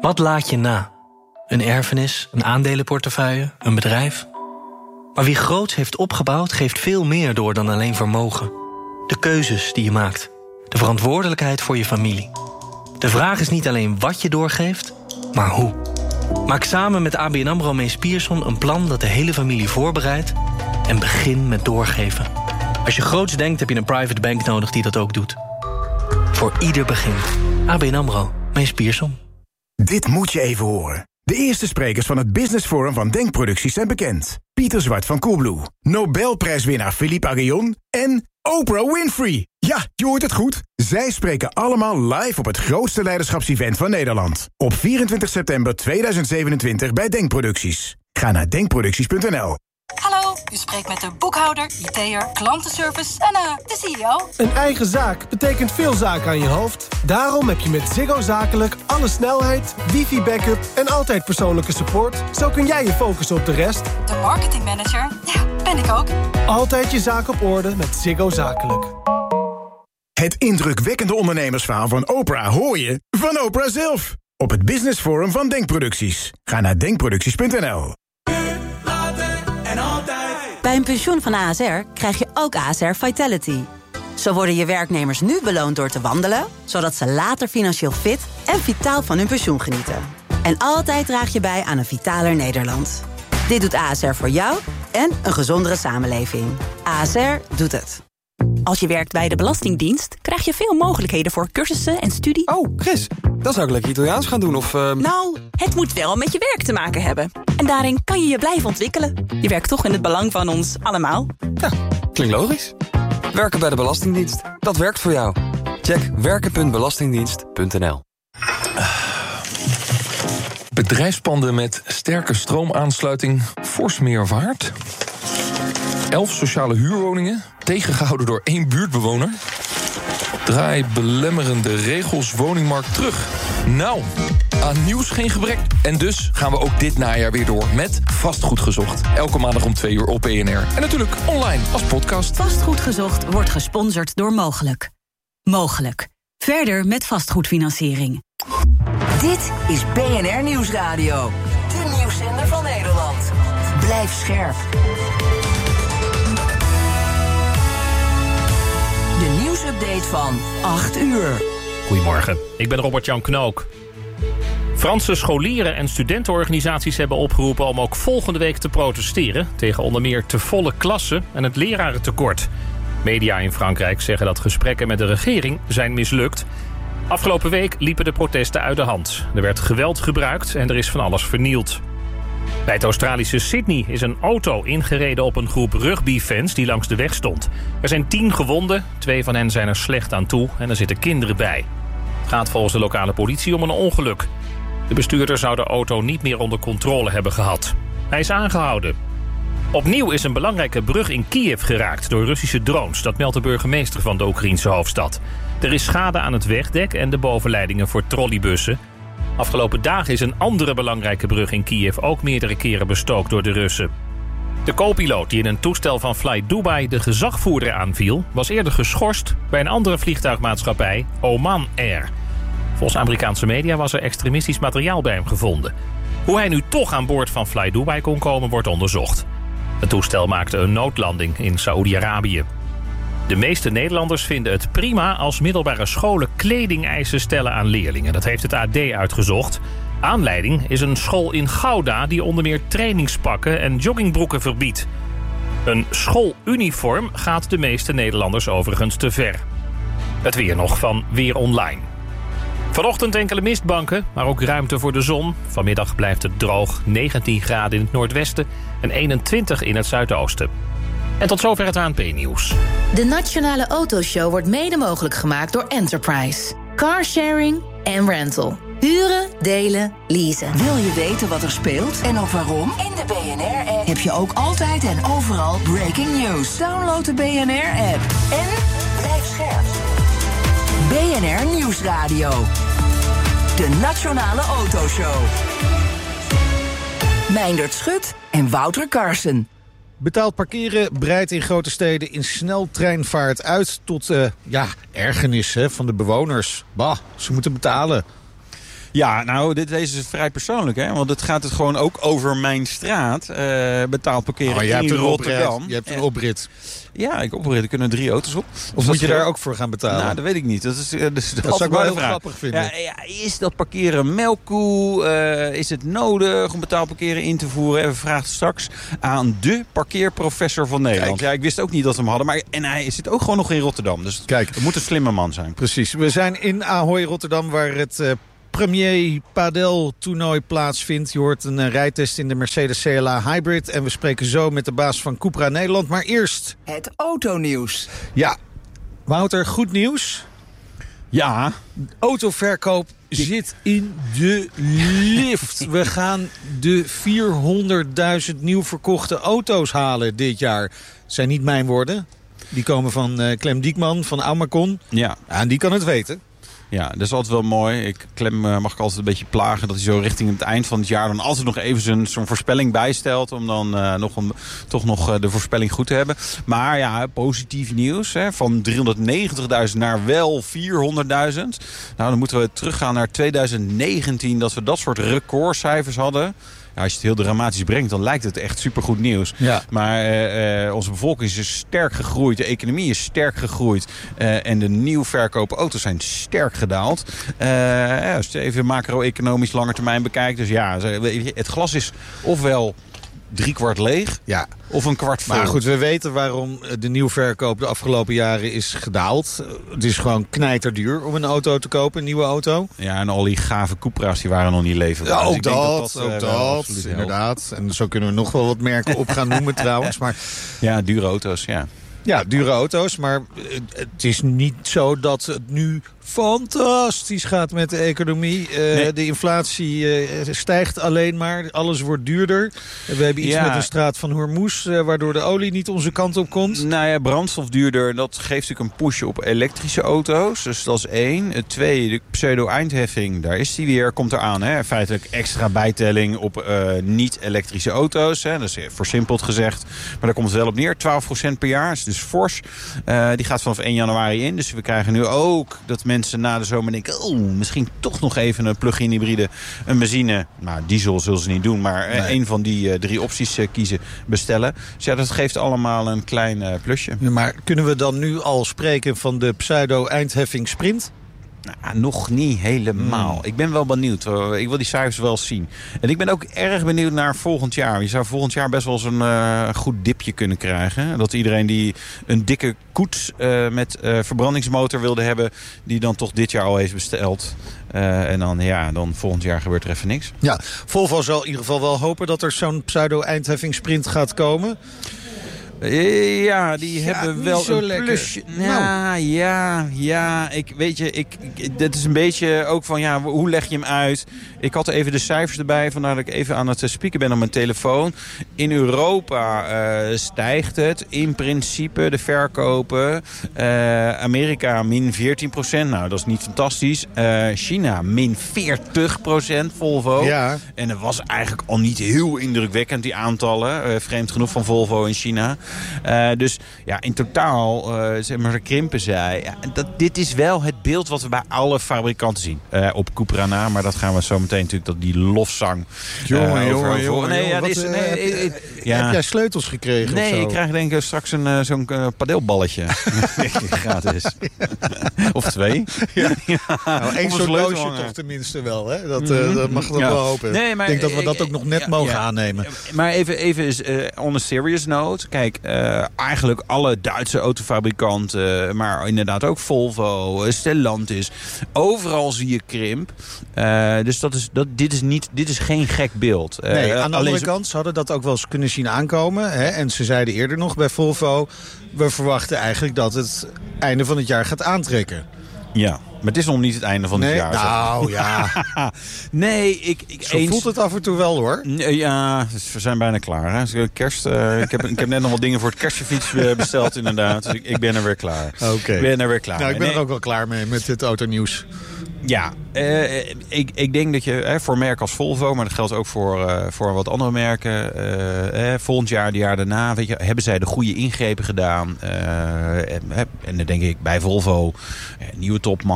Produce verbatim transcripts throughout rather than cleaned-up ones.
Wat laat je na? Een erfenis, een aandelenportefeuille, een bedrijf? Maar wie groots heeft opgebouwd, geeft veel meer door dan alleen vermogen. De keuzes die je maakt. De verantwoordelijkheid voor je familie. De vraag is niet alleen wat je doorgeeft, maar hoe. Maak samen met A B N AMRO Mees Pierson een plan dat de hele familie voorbereidt en begin met doorgeven. Als je groots denkt, heb je een private bank nodig die dat ook doet. Voor ieder begin. A B N AMRO Mees Pierson. Dit moet je even horen. De eerste sprekers van het Business Forum van Denkproducties zijn bekend. Pieter Zwart van Coolblue, Nobelprijswinnaar Philippe Aghion en Oprah Winfrey. Ja, je hoort het goed. Zij spreken allemaal live op het grootste leiderschapsevent van Nederland. Op vierentwintig september tweeduizend zevenentwintig bij Denkproducties. Ga naar denkproducties punt n l. Hallo, u spreekt met de boekhouder, I T'er, klantenservice en uh, de C E O. Een eigen zaak betekent veel zaken aan je hoofd. Daarom heb je met Ziggo Zakelijk alle snelheid, wifi-backup en altijd persoonlijke support. Zo kun jij je focussen op de rest. De marketingmanager, ja, ben ik ook. Altijd je zaak op orde met Ziggo Zakelijk. Het indrukwekkende ondernemersverhaal van Oprah hoor je van Oprah zelf. Op het Business Forum van Denkproducties. Ga naar denkproducties punt n l. Bij een pensioen van A S R krijg je ook A S R Vitality. Zo worden je werknemers nu beloond door te wandelen, zodat ze later financieel fit en vitaal van hun pensioen genieten. En altijd draag je bij aan een vitaler Nederland. Dit doet A S R voor jou en een gezondere samenleving. A S R doet het. Als je werkt bij de Belastingdienst, krijg je veel mogelijkheden voor cursussen en studie. Oh, Chris, dan zou ik lekker Italiaans gaan doen of... Uh... Nou, het moet wel met je werk te maken hebben. En daarin kan je je blijven ontwikkelen. Je werkt toch in het belang van ons allemaal. Ja, klinkt logisch. Werken bij de Belastingdienst, dat werkt voor jou. Check werken punt belastingdienst punt n l. Bedrijfspanden met sterke stroomaansluiting fors meer waard. Elf sociale huurwoningen, tegengehouden door één buurtbewoner. Draai belemmerende regels woningmarkt terug. Nou, aan nieuws geen gebrek. En dus gaan we ook dit najaar weer door met Vastgoed Gezocht. Elke maandag om twee uur op B N R. En natuurlijk online als podcast. Vastgoed Gezocht wordt gesponsord door Mogelijk. Mogelijk. Verder met vastgoedfinanciering. Dit is B N R Nieuwsradio. De nieuwszender van Nederland. Blijf scherp. De nieuwsupdate van acht uur. Goedemorgen, ik ben Robert-Jan Knook. Franse scholieren en studentenorganisaties hebben opgeroepen om ook volgende week te protesteren tegen onder meer te volle klassen en het lerarentekort. Media in Frankrijk zeggen dat gesprekken met de regering zijn mislukt. Afgelopen week liepen de protesten uit de hand. Er werd geweld gebruikt en er is van alles vernield. Bij het Australische Sydney is een auto ingereden op een groep rugbyfans die langs de weg stond. Er zijn tien gewonden, twee van hen zijn er slecht aan toe en er zitten kinderen bij. Het gaat volgens de lokale politie om een ongeluk. De bestuurder zou de auto niet meer onder controle hebben gehad. Hij is aangehouden. Opnieuw is een belangrijke brug in Kiev geraakt door Russische drones. Dat meldt de burgemeester van de Oekraïense hoofdstad. Er is schade aan het wegdek en de bovenleidingen voor trolleybussen. Afgelopen dagen is een andere belangrijke brug in Kiev ook meerdere keren bestookt door de Russen. De co-piloot die in een toestel van Fly Dubai de gezagvoerder aanviel, was eerder geschorst bij een andere vliegtuigmaatschappij, Oman Air. Volgens Amerikaanse media was er extremistisch materiaal bij hem gevonden. Hoe hij nu toch aan boord van Fly Dubai kon komen, wordt onderzocht. Het toestel maakte een noodlanding in Saoedi-Arabië. De meeste Nederlanders vinden het prima als middelbare scholen kledingeisen stellen aan leerlingen. Dat heeft het A D uitgezocht. Aanleiding is een school in Gouda die onder meer trainingspakken en joggingbroeken verbiedt. Een schooluniform gaat de meeste Nederlanders overigens te ver. Het weer nog van Weer Online. Vanochtend enkele mistbanken, maar ook ruimte voor de zon. Vanmiddag blijft het droog, negentien graden in het noordwesten en eenentwintig in het zuidoosten. En tot zover het A N P-nieuws. De Nationale Autoshow wordt mede mogelijk gemaakt door Enterprise. Carsharing en rental. Huren, delen, leasen. Wil je weten wat er speelt en ook waarom? In de B N R-app heb je ook altijd en overal breaking news. Download de B N R-app en blijf scherp. B N R Nieuwsradio. De Nationale Autoshow. Meindert Schut en Wouter Carson. Betaald parkeren breidt in grote steden in sneltreinvaart uit tot uh, ja, ergernis hè, van de bewoners. Bah, ze moeten betalen. Ja, nou, dit, deze is vrij persoonlijk, hè? Want het gaat het gewoon ook over mijn straat. Uh, betaald parkeren oh, in hebt Rotterdam. Je hebt een oprit. Ja, ik oprit. Er kunnen drie auto's op. Of dus moet je daar ook voor gaan betalen? Nou, dat weet ik niet. Dat, is, dus dat zou ik wel heel vraag. grappig vinden. Ja, ja, is dat parkeren een melkkoe? Uh, is het nodig om betaald parkeren in te voeren? Even vragen straks aan de parkeerprofessor van Nederland. Kijk. Ja, ik wist ook niet dat we hem hadden. Maar, en hij zit ook gewoon nog in Rotterdam. Dus Kijk. het moet een slimme man zijn. Precies. We zijn in Ahoy, Rotterdam, waar het Uh, Premier Padel toernooi plaatsvindt. Je hoort een uh, rijtest in de Mercedes C L A Hybrid. En we spreken zo met de baas van Cupra Nederland. Maar eerst het autonieuws. Ja, Wouter, goed nieuws. Ja. Autoverkoop zit in de lift. We gaan de vierhonderdduizend nieuw verkochte auto's halen dit jaar. Dat zijn niet mijn woorden. Die komen van uh, Clem Diekman van Aumacon. Ja. ja. En die kan het weten. Ja, dat is altijd wel mooi. Ik, Clem uh, mag ik altijd een beetje plagen dat hij zo richting het eind van het jaar dan altijd nog even zijn, zo'n voorspelling bijstelt. Om dan uh, nog een, toch nog uh, de voorspelling goed te hebben. Maar ja, positief nieuws. Hè, van driehonderdnegentigduizend naar wel vierhonderdduizend. Nou, dan moeten we teruggaan naar tweeduizend negentien dat we dat soort recordcijfers hadden. Ja, als je het heel dramatisch brengt, dan lijkt het echt supergoed nieuws. Ja. Maar uh, uh, onze bevolking is sterk gegroeid. De economie is sterk gegroeid. Uh, en de nieuw verkopen auto's zijn sterk gedaald. Uh, ja, als je even macro-economisch lange termijn bekijkt. Dus ja, het glas is ofwel drie kwart leeg, ja, of een kwart vol. Maar goed, we weten waarom de nieuwverkoop de afgelopen jaren is gedaald. Het is gewoon knijterduur om een auto te kopen, een nieuwe auto. Ja, en al die gave Cupra's die waren nog niet leverbaar. Ja, ook dus dat, dat, dat, ook uh, dat, inderdaad. En zo kunnen we nog wel wat merken op gaan noemen trouwens. Maar ja, dure auto's, ja. Ja, dure auto's, maar het is niet zo dat het nu fantastisch gaat met de economie. Uh, nee. De inflatie uh, stijgt alleen maar, alles wordt duurder. We hebben iets ja. met een straat van Hormuz, uh, waardoor de olie niet onze kant op komt. Nou ja, brandstof duurder, dat geeft natuurlijk een push op elektrische auto's. Dus dat is één. Twee, de pseudo-eindheffing, daar is die weer, komt eraan. Hè. Feitelijk extra bijtelling op uh, niet-elektrische auto's. Hè. Dat is versimpeld gezegd, maar daar komt het wel op neer. twaalf procent per jaar, is dus fors. Uh, die gaat vanaf één januari in. Dus we krijgen nu ook dat mensen na de zomer denken, oh, misschien toch nog even een plug-in hybride, een benzine. Nou, diesel zullen ze niet doen, maar nee. een van die uh, drie opties uh, kiezen, bestellen. Dus ja, dat geeft allemaal een klein uh, plusje. Ja, maar kunnen we dan nu al spreken van de pseudo-eindheffing sprint? Nou, nog niet helemaal. Hmm. Ik ben wel benieuwd. Ik wil die cijfers wel zien. En ik ben ook erg benieuwd naar volgend jaar. Je zou volgend jaar best wel eens een uh, goed dipje kunnen krijgen. Dat iedereen die een dikke koets uh, met uh, verbrandingsmotor wilde hebben, die dan toch dit jaar al heeft besteld. Uh, en dan, ja, dan volgend jaar gebeurt er even niks. Ja, Volvo zal in ieder geval wel hopen dat er zo'n pseudo-eindheffingssprint gaat komen. Ja, die ja, hebben wel een lekker. plusje. Ja, nou. ja, ja. Ik, weet je, ik, ik, dit is een beetje ook van, ja, hoe leg je hem uit? Ik had even de cijfers erbij, vandaar dat ik even aan het spieken ben op mijn telefoon. In Europa uh, stijgt het in principe, de verkopen. Uh, Amerika min veertien procent, nou, dat is niet fantastisch. Uh, China min veertig procent, Volvo. Ja. En dat was eigenlijk al niet heel indrukwekkend, die aantallen. Uh, vreemd genoeg van Volvo in China. Uh, dus ja, in totaal uh, zeg maar, krimpen zij. Ja, dat, dit is wel het beeld wat we bij alle fabrikanten zien. Uh, op Cupra na, maar dat gaan we zo meteen natuurlijk, dat die lofzang. Jongen, uh, jongen, jongen. Nee, ja, wat, is, uh, nee, heb, uh, ja. heb jij sleutels gekregen? Nee, of zo? Ik krijg denk ik straks een, uh, zo'n uh, padelballetje. Gratis. Of twee. Ja. Ja. Nou, één zo'n doosje toch tenminste wel. Hè? Dat, uh, dat mag ik ja. wel hopen. Nee, maar, ik denk dat we dat ook nog net ja, mogen ja. aannemen. Maar even, even uh, on a serious note. Kijk, uh, eigenlijk alle Duitse autofabrikanten, maar inderdaad ook Volvo, Stellantis. Overal zie je krimp. Uh, dus dat is, dat, dit, is niet, dit is geen gek beeld. Uh, nee, aan de andere zo... kant, ze hadden dat ook wel eens kunnen zien aankomen. Hè? En ze zeiden eerder nog bij Volvo, we verwachten eigenlijk dat het einde van het jaar gaat aantrekken. Ja, maar het is nog niet het einde van nee, het jaar. Nou, ja. nee, ik... ik Zo eens... voelt het af en toe wel, hoor. Ja, we zijn bijna klaar. Hè. Kerst, uh, ik, heb, ik heb net nog wat dingen voor het kerstservies besteld, inderdaad. Dus ik, ik ben er weer klaar. Oké. Okay. Ik ben er weer klaar nou, mee. ik ben nee. er ook wel klaar mee met dit autonieuws. Ja, uh, ik, ik denk dat je hè, voor merken als Volvo, maar dat geldt ook voor, uh, voor wat andere merken. Uh, eh, volgend jaar, de jaar daarna, weet je, hebben zij de goede ingrepen gedaan. Uh, en, en dan denk ik bij Volvo, uh, nieuwe topman.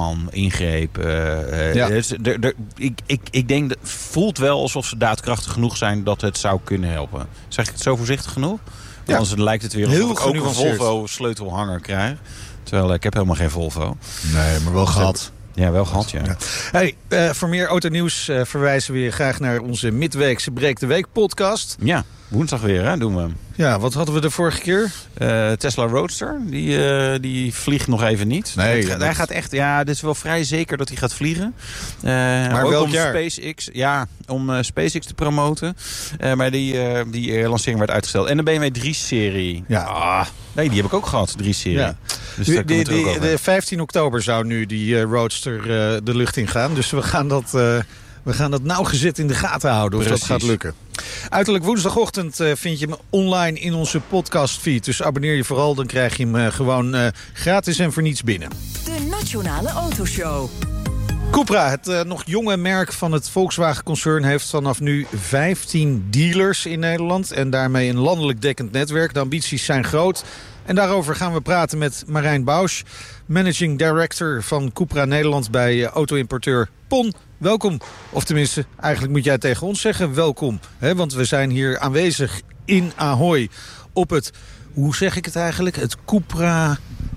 plan, ingreep. Uh, ja. dus er, er, ik, ik, ik denk, dat voelt wel alsof ze daadkrachtig genoeg zijn dat het zou kunnen helpen. Zeg ik het zo voorzichtig genoeg? Ja. Anders lijkt het weer alsof ik ook een Volvo sleutelhanger krijg. Terwijl ik heb helemaal geen Volvo. Nee, maar wel dus gehad. Ja, wel gehad, ja. ja. Hey, uh, voor meer autonieuws uh, verwijzen we je graag naar onze midweekse Breek de Week podcast. Ja, woensdag weer, hè, doen we. Ja, wat hadden we de vorige keer? Uh, Tesla Roadster, die, uh, die vliegt nog even niet. Nee, gaat, dat... Hij gaat echt, ja, het is wel vrij zeker dat hij gaat vliegen. Uh, maar ook welk om jaar? SpaceX, ja, om uh, SpaceX te promoten. Uh, maar die, uh, die uh, lancering werd uitgesteld. En de B M W drie serie. Ja. Ah, nee, die heb ik ook gehad, drie serie. Ja. Dus die, die, die, de vijftien oktober zou nu die uh, Roadster uh, de lucht in gaan. Dus we gaan dat... Uh, We gaan dat nauwgezet in de gaten houden of Precies. dat gaat lukken. Uiterlijk woensdagochtend uh, vind je hem online in onze podcastfeed. Dus abonneer je vooral, dan krijg je hem uh, gewoon uh, gratis en voor niets binnen. De Nationale Autoshow. Cupra, het uh, nog jonge merk van het Volkswagen-concern... heeft vanaf nu vijftien dealers in Nederland... en daarmee een landelijk dekkend netwerk. De ambities zijn groot. En daarover gaan we praten met Marijn Bausch... managing director van Cupra Nederland bij uh, auto-importeur Pon. Welkom. Of tenminste, eigenlijk moet jij tegen ons zeggen welkom. Hè? Want we zijn hier aanwezig in Ahoy op het... hoe zeg ik het eigenlijk? Het Cupra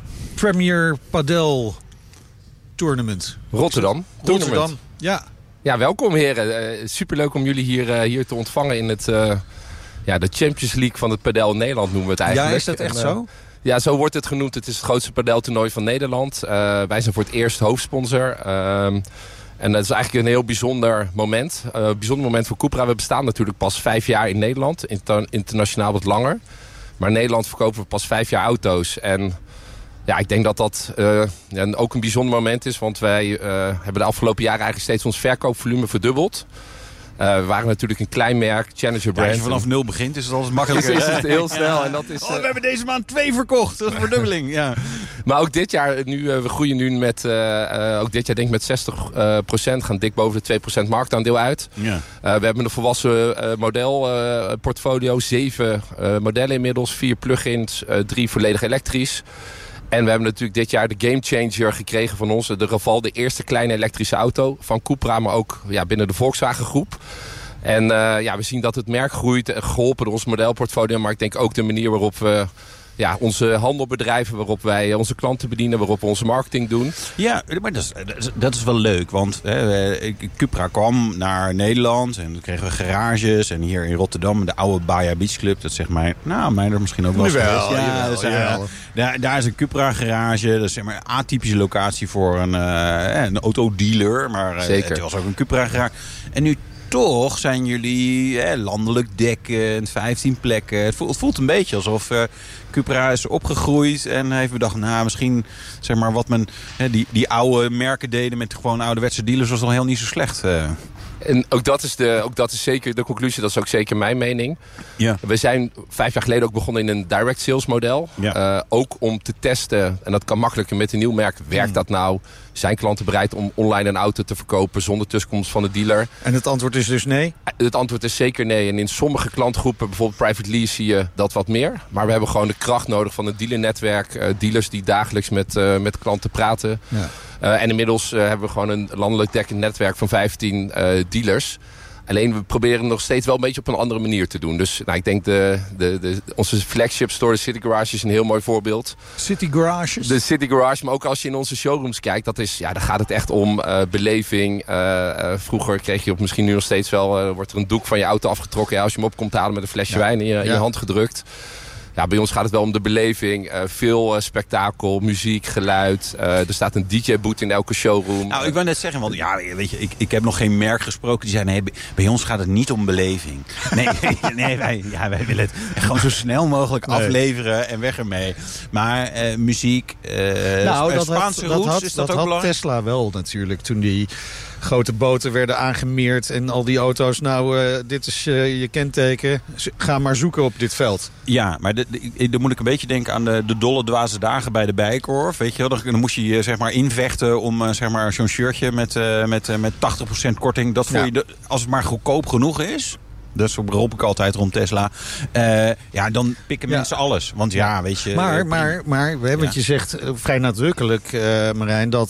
Premier Padel Tournament. Rotterdam. Rotterdam, Tournament. ja. Ja, welkom heren. Uh, superleuk om jullie hier, uh, hier te ontvangen in het, uh, ja, de Champions League van het padel Nederland noemen we het eigenlijk. Ja, is dat echt en, uh, zo? Ja, zo wordt het genoemd. Het is het grootste padeltoernooi van Nederland. Uh, wij zijn voor het eerst hoofdsponsor. Uh, en dat is eigenlijk een heel bijzonder moment. Een uh, bijzonder moment voor Cupra. We bestaan natuurlijk pas vijf jaar in Nederland. Inter- internationaal wat langer. Maar in Nederland verkopen we pas vijf jaar auto's. En ja, ik denk dat dat uh, ja, ook een bijzonder moment is. Want wij uh, hebben de afgelopen jaren eigenlijk steeds ons verkoopvolume verdubbeld. Uh, we waren natuurlijk een klein merk, Challenger brand. Ja, als je vanaf nul begint is het altijd makkelijker. Is het heel snel. Ja. En dat is, uh... oh, we hebben deze maand twee verkocht. Dat is een verdubbeling. Ja. Maar ook dit jaar, nu, uh, we groeien nu met, uh, uh, ook dit jaar denk ik met zestig procent. Gaan dik boven de twee procent marktaandeel uit. Ja. Uh, we hebben een volwassen uh, modelportfolio. Uh, zeven uh, modellen inmiddels. Vier plug-ins, uh, drie volledig elektrisch. En we hebben natuurlijk dit jaar de gamechanger gekregen van ons. De Raval, de eerste kleine elektrische auto van Cupra, maar ook ja, binnen de Volkswagen groep. En uh, ja, we zien dat het merk groeit, geholpen door ons modelportfolio. Maar ik denk ook de manier waarop we ja, onze handel bedrijven, waarop wij onze klanten bedienen, waarop we onze marketing doen. Ja, maar dat is, dat is wel leuk. Want hè, Cupra kwam naar Nederland en toen kregen we garages. En hier in Rotterdam, de oude Baja Beach Club, dat zegt mij, nou, mij er misschien ook wel eens geweest. Ja, jawel, dus, uh, daar, daar is een Cupra garage. Dat is zeg maar, een atypische locatie voor een, uh, een autodealer. Maar uh, Zeker. Het was ook een Cupra garage. En nu toch zijn jullie hè, landelijk dekkend, vijftien plekken. Het voelt, het voelt een beetje alsof uh, Cupra is opgegroeid en heeft bedacht, nou, misschien zeg maar wat men hè, die, die oude merken deden met gewoon ouderwetse dealers was nog heel niet zo slecht. Uh. En ook dat, is de, ook dat is zeker de conclusie, dat is ook zeker mijn mening. Ja. We zijn vijf jaar geleden ook begonnen in een direct sales model. Ja. Uh, ook om te testen, en dat kan makkelijker met een nieuw merk. Werkt hmm. dat nou? Zijn klanten bereid om online een auto te verkopen zonder tussenkomst van de dealer? En het antwoord is dus nee? Het antwoord is zeker nee. En in sommige klantgroepen, bijvoorbeeld private lease, zie je dat wat meer. Maar we hebben gewoon de kracht nodig van het dealernetwerk. Uh, dealers die dagelijks met, uh, met klanten praten. Ja. Uh, en inmiddels uh, hebben we gewoon een landelijk dekkend netwerk van vijftien uh, dealers. Alleen we proberen nog steeds wel een beetje op een andere manier te doen. Dus nou, ik denk de, de, de, onze flagship store, de City Garage, is een heel mooi voorbeeld. City Garages? De City Garage, maar ook als je in onze showrooms kijkt, dat is, ja, dan gaat het echt om uh, beleving. Uh, uh, vroeger kreeg je, of misschien nu nog steeds wel, uh, wordt er een doek van je auto afgetrokken. Ja, als je hem op komt halen met een flesje ja. wijn in je, in je ja. hand gedrukt. Ja, bij ons gaat het wel om de beleving. Uh, veel uh, spektakel, muziek, geluid. Uh, er staat een D J-boot in elke showroom. Nou, ik wou net zeggen, want ja, weet je, ik, ik heb nog geen merk gesproken die zei, nee, bij ons gaat het niet om beleving. Nee, nee wij, ja, wij willen het gewoon zo snel mogelijk nee. afleveren en weg ermee. Maar uh, muziek, uh, nou, dat Spaanse had, roots, dat had, is dat, dat ook had Tesla wel natuurlijk, toen die grote boten werden aangemeerd en al die auto's, nou, uh, dit is uh, je kenteken, ga maar zoeken op dit veld. Ja, maar de, de, dan moet ik een beetje denken aan de, de dolle dwaze dagen bij de Bijenkorf. Weet je wel, dan moest je je zeg maar invechten om uh, zeg maar zo'n shirtje met, uh, met, uh, met tachtig procent korting. Dat voor ja. je de, als het maar goedkoop genoeg is. Dat is roep ik altijd rond Tesla. Uh, ja, dan pikken ja. mensen alles. Want ja, weet je. Maar, maar, maar we hebben ja. het je zegt uh, vrij nadrukkelijk, uh, Marijn, dat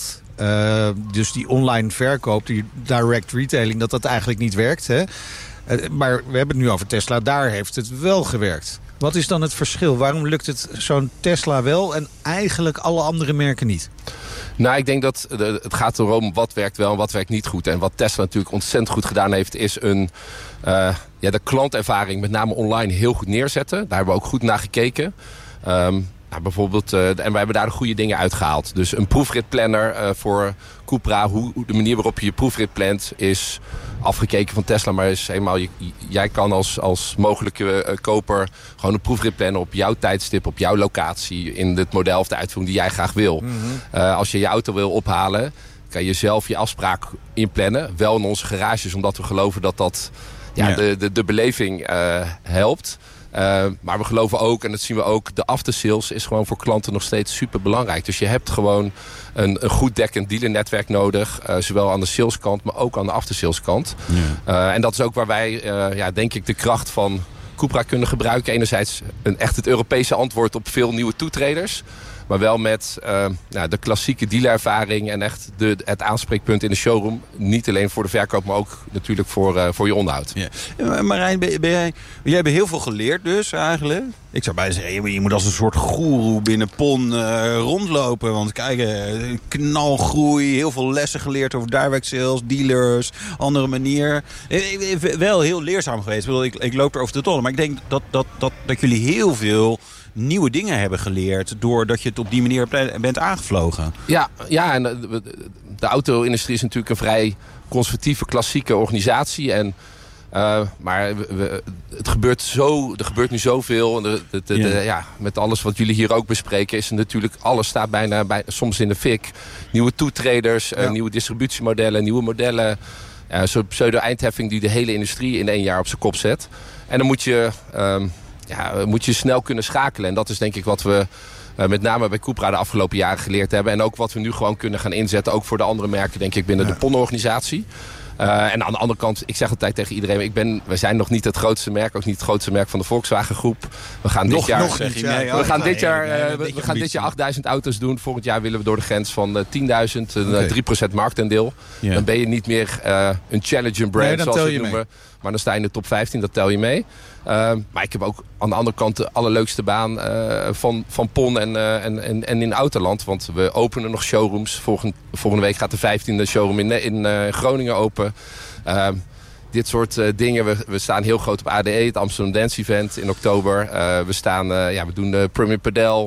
Uh, dus die online verkoop, die direct retailing, dat dat eigenlijk niet werkt. Hè? Uh, maar we hebben het nu over Tesla. Daar heeft het wel gewerkt. Wat is dan het verschil? Waarom lukt het zo'n Tesla wel en eigenlijk alle andere merken niet? Nou, ik denk dat de, het gaat erom wat werkt wel en wat werkt niet goed. En wat Tesla natuurlijk ontzettend goed gedaan heeft, is een, uh, ja, de klantervaring met name online heel goed neerzetten. Daar hebben we ook goed naar gekeken. Um, nou, bijvoorbeeld, uh, en wij hebben daar de goede dingen uitgehaald. Dus een proefritplanner uh, voor Cupra. Hoe, de manier waarop je je proefrit plant is afgekeken van Tesla. Maar is helemaal, je, jij kan als, als mogelijke uh, koper gewoon een proefrit plannen op jouw tijdstip, op jouw locatie, in het model of de uitvoering die jij graag wil. Mm-hmm. uh, als je je auto wil ophalen, kan je zelf je afspraak inplannen. Wel in onze garages, omdat we geloven dat dat ja, ja. De, de, de beleving uh, helpt. Uh, maar we geloven ook, en dat zien we ook, de aftersales is gewoon voor klanten nog steeds super belangrijk. Dus je hebt gewoon een, een goed dekkend dealernetwerk nodig. Uh, zowel aan de saleskant, maar ook aan de aftersaleskant. Ja. Uh, en dat is ook waar wij, uh, ja, denk ik, de kracht van Cupra kunnen gebruiken. Enerzijds een, echt het Europese antwoord op veel nieuwe toetreders. Maar wel met uh, nou, de klassieke dealerervaring en echt de, het aanspreekpunt in de showroom. Niet alleen voor de verkoop, maar ook natuurlijk voor, uh, voor je onderhoud. Ja. Marijn, ben, ben jij, jij hebt heel veel geleerd dus eigenlijk. Ik zou bijna zeggen, je moet als een soort goeroe binnen P O N uh, rondlopen. Want kijk, uh, knalgroei, heel veel lessen geleerd over direct sales, dealers, andere manier. Uh, wel heel leerzaam geweest. Ik, ik loop er over de tonnen. Maar ik denk dat, dat, dat, dat jullie heel veel nieuwe dingen hebben geleerd doordat je het op die manier bent aangevlogen. Ja, ja, en de, de auto-industrie is natuurlijk een vrij conservatieve, klassieke organisatie. En, uh, maar we, het gebeurt zo, er gebeurt nu zoveel. De, de, de, ja. De, ja, met alles wat jullie hier ook bespreken is natuurlijk, alles staat bijna bij, soms in de fik. Nieuwe toetreders, ja. uh, nieuwe distributiemodellen, nieuwe modellen. Uh, Zo'n pseudo-eindheffing die de hele industrie in één jaar op zijn kop zet. En dan moet je Um, Ja, moet je snel kunnen schakelen. En dat is denk ik wat we uh, met name bij Cupra de afgelopen jaren geleerd hebben. En ook wat we nu gewoon kunnen gaan inzetten. Ook voor de andere merken, denk ik, binnen ja. de P O N-organisatie. Uh, en aan de andere kant, ik zeg altijd tegen iedereen, ik ben, wij zijn nog niet het grootste merk, ook niet het grootste merk van de Volkswagen groep. We gaan nog, dit jaar, nog niet, ja, ja, we gaan dit jaar, uh, we, we gaan dit jaar achtduizend auto's doen. Volgend jaar willen we door de grens van uh, tienduizend, een okay. drie procent marktaandeel. Ja. Dan ben je niet meer uh, een challenger brand, nee, zoals we het noemen. Mee. Maar dan sta je in de top vijftien, dat tel je mee. Uh, maar ik heb ook aan de andere kant de allerleukste baan uh, van, van P O N en, uh, en, en, en in Autoland. Want we openen nog showrooms. Volgende, volgende week gaat de vijftiende showroom in, in uh, Groningen open. Uh, dit soort uh, dingen. We, we staan heel groot op A D E, het Amsterdam Dance Event in oktober. Uh, we, staan, uh, ja, we doen de Premier Padel.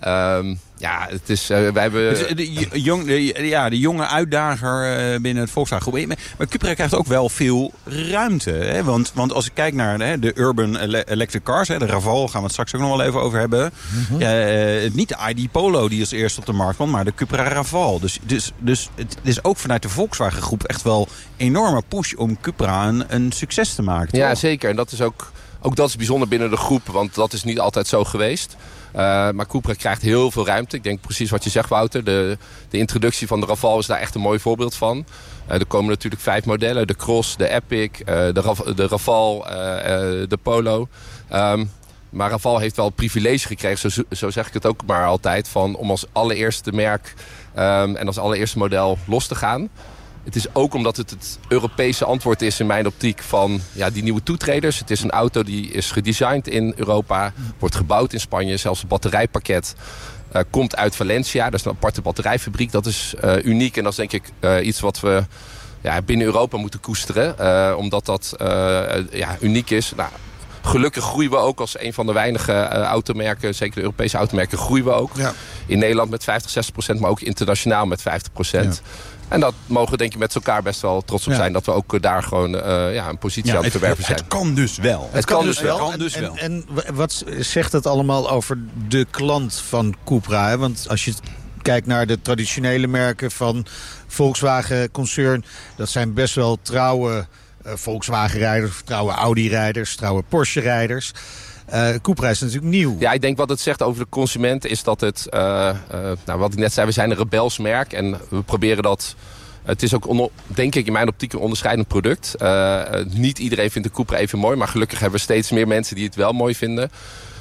Um, ja, het is, uh, wij hebben dus de, jong, de, ja, de jonge uitdager uh, binnen het Volkswagen groep. Maar, maar Cupra krijgt ook wel veel ruimte. Hè? Want, want als ik kijk naar hè, de urban ele- electric cars, hè, de Raval, gaan we het straks ook nog wel even over hebben. Mm-hmm. Uh, niet de I D Polo die als eerste op de markt kwam, maar de Cupra Raval. Dus, dus, dus het is ook vanuit de Volkswagen groep echt wel een enorme push om Cupra een, een succes te maken. Ja, toch? Zeker. En dat is ook, ook dat is bijzonder binnen de groep, want dat is niet altijd zo geweest. Uh, maar Cupra krijgt heel veel ruimte. Ik denk precies wat je zegt, Wouter. De, de introductie van de Raval is daar echt een mooi voorbeeld van. Uh, er komen natuurlijk vijf modellen. De Cross, de Epic, uh, de, de Raval, uh, uh, de Polo. Um, maar Raval heeft wel het privilege gekregen, zo, zo zeg ik het ook maar altijd, van om als allereerste merk um, en als allereerste model los te gaan. Het is ook omdat het het Europese antwoord is in mijn optiek van ja, die nieuwe toetreders. Het is een auto die is gedesigned in Europa, wordt gebouwd in Spanje. Zelfs het batterijpakket uh, komt uit Valencia. Dat is een aparte batterijfabriek. Dat is uh, uniek en dat is denk ik uh, iets wat we ja, binnen Europa moeten koesteren. Uh, omdat dat uh, ja, uniek is. Nou, gelukkig groeien we ook als een van de weinige uh, automerken, zeker de Europese automerken, groeien we ook. Ja. In Nederland met vijftig, zestig procent, maar ook internationaal met vijftig procent. Ja. En dat mogen we denk ik met elkaar best wel trots op zijn. Ja. Dat we ook daar gewoon uh, ja, een positie ja, aan het verwerven zijn. Het kan dus wel. Het, het kan, kan dus wel. wel. Kan dus en, wel. En, en wat zegt het allemaal over de klant van Cupra? Hè? Want als je kijkt naar de traditionele merken van Volkswagen-concern, dat zijn best wel trouwe uh, Volkswagen-rijders, trouwe Audi-rijders, trouwe Porsche-rijders. Uh, Cupra is natuurlijk nieuw. Ja, ik denk wat het zegt over de consument is dat het, uh, uh, nou, wat ik net zei, we zijn een rebels merk en we proberen dat. Het is ook, on, denk ik, in mijn optiek een onderscheidend product. Uh, uh, niet iedereen vindt de Cupra even mooi, maar gelukkig hebben we steeds meer mensen die het wel mooi vinden.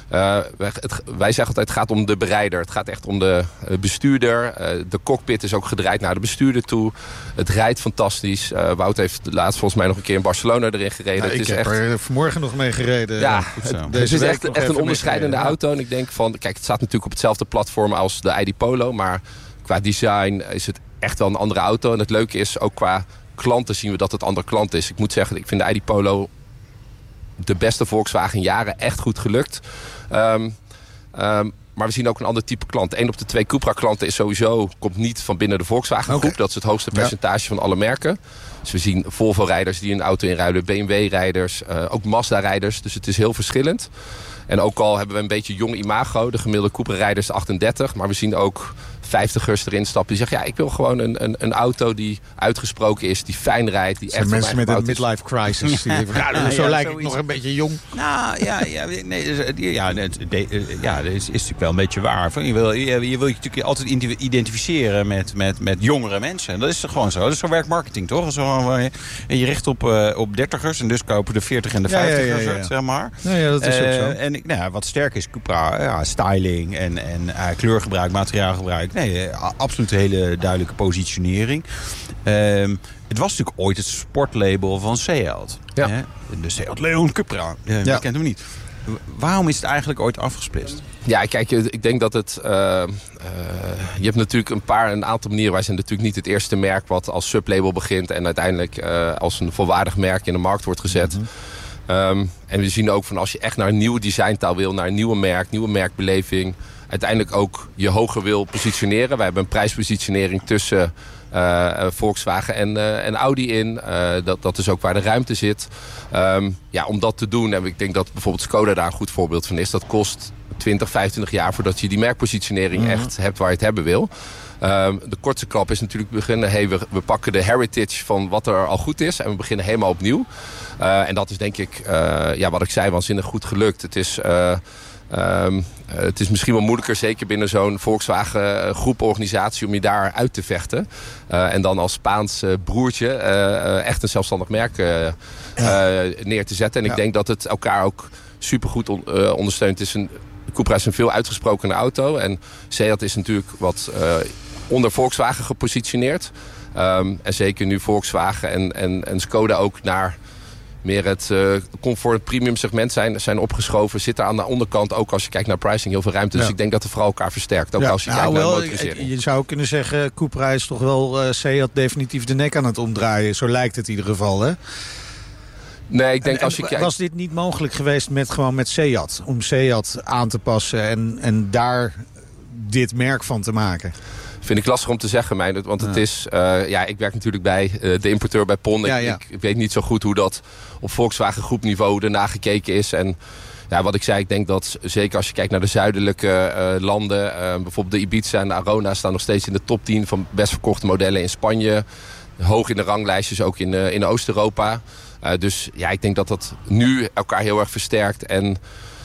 Uh, het, wij zeggen altijd, het gaat om de berijder. Het gaat echt om de uh, bestuurder. Uh, de cockpit is ook gedraaid naar de bestuurder toe. Het rijdt fantastisch. Uh, Wout heeft laatst volgens mij nog een keer in Barcelona erin gereden. Nou, het ik is heb echt... er vanmorgen nog mee gereden. Ja, Goed zo. het, Deze het is week echt, nog echt een even onderscheidende mee gereden, auto. En ik denk van, kijk, het staat natuurlijk op hetzelfde platform als de I D Polo. Maar qua design is het echt wel een andere auto. En het leuke is, ook qua klanten zien we dat het andere klant is. Ik moet zeggen, ik vind de I D Polo de beste Volkswagen in jaren echt goed gelukt. Um, um, maar we zien ook een ander type klant. Eén op de twee Cupra-klanten is sowieso, komt niet van binnen de Volkswagen-groep. Okay. Dat is het hoogste percentage ja. van alle merken. Dus we zien Volvo-rijders die een auto inruilen, B M W-rijders, uh, ook Mazda-rijders. Dus het is heel verschillend. En ook al hebben we een beetje jong imago, de gemiddelde Cupra-rijder is achtendertig. Maar we zien ook vijftigers erin stappen die zeggen, ja, ik wil gewoon een, een, een auto die uitgesproken is, die fijn rijdt, die echt mensen met een is. midlife crisis. Die even, ja, ja, zo ja, lijkt ik nog een beetje jong. Nou, ja, ja, nee, ja, het, ja, dat is, is natuurlijk wel een beetje waar. Je wil je, je, wil je natuurlijk altijd identificeren met, met, met jongere mensen. Dat is gewoon zo. Dat is zo werkt marketing, toch? Zo, je, je richt op, uh, op dertigers en dus kopen de veertig en de vijftigers, ja, ja, ja, ja. zeg maar. Ja, ja, dat is uh, ook zo. En nou, wat sterk is, Cupra, ja, styling en, en uh, kleurgebruik, materiaalgebruik. Nee, absoluut een hele duidelijke positionering. Um, het was natuurlijk ooit het sportlabel van Seat. Ja. Hè? De Seat Leon Cupra. Uh, ja. Je kent hem niet. Waarom is het eigenlijk ooit afgesplitst? Ja, kijk, ik denk dat het... Uh, uh, je hebt natuurlijk een paar, een aantal manieren. Wij zijn natuurlijk niet het eerste merk wat als sublabel begint en uiteindelijk uh, als een volwaardig merk in de markt wordt gezet. Mm-hmm. Um, en we zien ook van als je echt naar een nieuwe designtaal wil, naar een nieuwe merk, nieuwe merkbeleving, uiteindelijk ook je hoger wil positioneren. Wij hebben een prijspositionering tussen uh, Volkswagen en, uh, en Audi in. Uh, dat, dat is ook waar de ruimte zit. Um, ja, om dat te doen, en ik denk dat bijvoorbeeld Skoda daar een goed voorbeeld van is. Dat kost twintig, vijfentwintig jaar voordat je die merkpositionering mm-hmm. echt hebt waar je het hebben wil. Um, de kortste klap is natuurlijk beginnen. Hey, we, we pakken de heritage van wat er al goed is en we beginnen helemaal opnieuw. Uh, en dat is denk ik, uh, ja, wat ik zei, waanzinnig goed gelukt. Het is, uh, um, uh, het is misschien wel moeilijker, zeker binnen zo'n Volkswagen groeporganisatie, om je daar uit te vechten. Uh, en dan als Spaans uh, broertje uh, uh, echt een zelfstandig merk uh, ja. uh, neer te zetten. En ja. ik denk dat het elkaar ook supergoed on, uh, ondersteunt. Het is een, Cupra is een veel uitgesprokene auto. En Seat is natuurlijk wat uh, onder Volkswagen gepositioneerd. Um, en zeker nu Volkswagen en, en, en Skoda ook naar meer het uh, comfort premium segment zijn, zijn opgeschoven. Zit er aan de onderkant, ook als je kijkt naar pricing, heel veel ruimte. Ja. Dus ik denk dat het vooral elkaar versterkt. Ook ja. als je nou, kijkt naar wel, motorisering. Je zou kunnen zeggen, Cupra is toch wel uh, Seat definitief de nek aan het omdraaien. Zo lijkt het in ieder geval, hè? Nee, ik denk en, als je kijkt... Was dit niet mogelijk geweest met, gewoon met Seat? Om Seat aan te passen en, en daar dit merk van te maken? Vind ik lastig om te zeggen, Meijnerd. Want ja. het is... Uh, ja, ik werk natuurlijk bij uh, de importeur bij Pon. Ja, ja. Ik, ik weet niet zo goed hoe dat op Volkswagen groepniveau erna gekeken is. En ja, wat ik zei, ik denk dat zeker als je kijkt naar de zuidelijke uh, landen... Uh, bijvoorbeeld de Ibiza en de Arona staan nog steeds in de top tien van best verkochte modellen in Spanje. Hoog in de ranglijstjes, ook in, uh, in Oost-Europa. Uh, dus ja, ik denk dat dat nu elkaar heel erg versterkt. En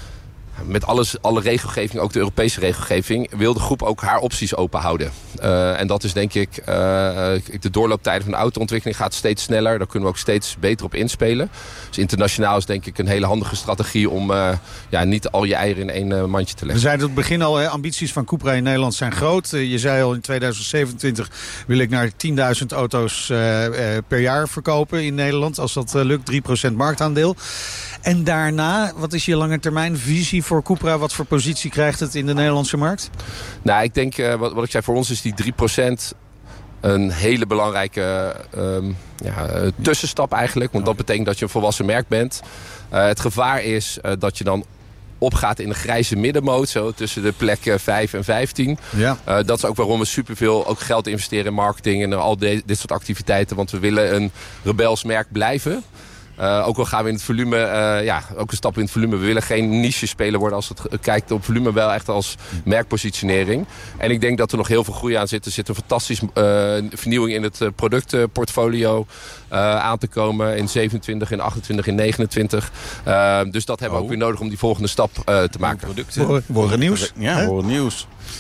met alles, alle regelgeving, ook de Europese regelgeving, wil de groep ook haar opties open houden. Uh, en dat is denk ik, uh, de doorlooptijden van de autoontwikkeling gaat steeds sneller. Daar kunnen we ook steeds beter op inspelen. Dus internationaal is denk ik een hele handige strategie om uh, ja, niet al je eieren in één uh, mandje te leggen. We zeiden het begin al, hè, ambities van Cupra in Nederland zijn groot. Uh, je zei al, in tweeduizend zevenentwintig wil ik naar tienduizend auto's uh, uh, per jaar verkopen in Nederland. Als dat uh, lukt, drie procent marktaandeel. En daarna, wat is je lange termijn visie voor Cupra? Wat voor positie krijgt het in de Nederlandse markt? Nou, ik denk, uh, wat, wat ik zei, voor ons is die drie procent een hele belangrijke um, ja, tussenstap eigenlijk. Want dat betekent dat je een volwassen merk bent. Uh, het gevaar is uh, dat je dan opgaat in de grijze middenmoot, zo tussen de plekken vijf en vijftien. Ja. Uh, dat is ook waarom we superveel ook geld investeren in marketing en al de, dit soort activiteiten. Want we willen een rebels merk blijven. Uh, ook al gaan we in het volume, uh, ja, ook een stap in het volume. We willen geen niche-speler worden als het kijkt op volume, wel echt als merkpositionering. En ik denk dat er nog heel veel groei aan zit. Er zit een fantastische uh, vernieuwing in het uh, productportfolio uh, aan te komen. In zevenentwintig, in achtentwintig, in negenentwintig. Uh, dus dat hebben we oh. ook weer nodig om die volgende stap uh, te maken. Producten. Worden nieuws. Ja, worden nieuws.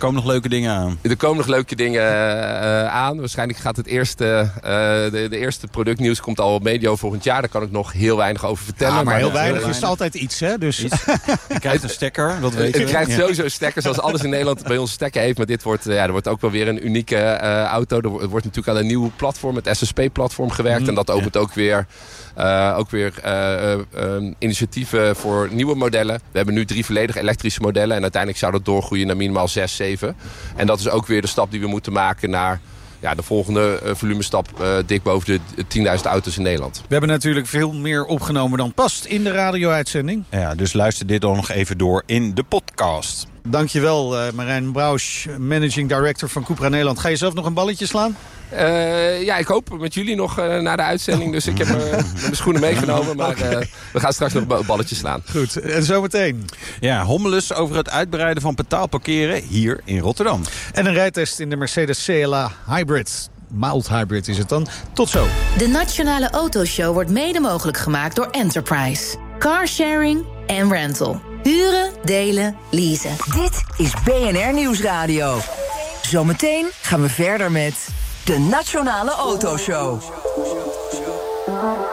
komen nog leuke dingen aan. Er komen nog leuke dingen uh, aan. Waarschijnlijk gaat het eerste, uh, de, de eerste productnieuws komt al medio volgend jaar. Daar kan ik nog heel weinig over vertellen. Ja, maar, maar heel weinig heel is altijd iets, hè? Dus. Iets. Je krijgt een stekker, dat weet je. Je krijgt ja. sowieso stekkers, zoals alles in Nederland bij ons stekker heeft. Maar dit wordt, ja, er wordt ook wel weer een unieke uh, auto. Er wordt natuurlijk aan een nieuw platform, het S S P-platform gewerkt. Mm, en dat opent ja. ook weer... Uh, ook weer uh, uh, initiatieven voor nieuwe modellen. We hebben nu drie volledig elektrische modellen. En uiteindelijk zou dat doorgroeien naar minimaal zes, zeven. En dat is ook weer de stap die we moeten maken naar... Ja, de volgende uh, volumestap uh, dik boven de tienduizend auto's in Nederland. We hebben natuurlijk veel meer opgenomen dan past in de radio-uitzending. Ja, dus luister dit dan nog even door in de podcast. Dankjewel, uh, Marijn Brouwsch, Managing Director van Cupra Nederland. Ga je zelf nog een balletje slaan? Uh, ja, ik hoop met jullie nog uh, naar de uitzending. Dus ik heb uh, mijn schoenen meegenomen. Maar uh, we gaan straks nog een balletje slaan. Goed, en zometeen. Ja, hommeles over het uitbreiden van betaalparkeren hier in Rotterdam. En een rijtest in de Mercedes C L A Hybrid. Mild Hybrid is het dan. Tot zo. De Nationale Autoshow wordt mede mogelijk gemaakt door Enterprise. Carsharing en rental. Huren, delen, leasen. Dit is B N R Nieuwsradio. Zometeen gaan we verder met de Nationale Autoshow.